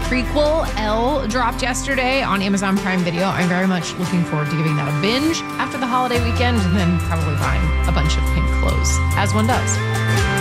prequel, Elle, dropped yesterday on Amazon Prime Video. I'm very much looking forward to giving that a binge after the holiday weekend and then probably buying a bunch of pink clothes, as one does.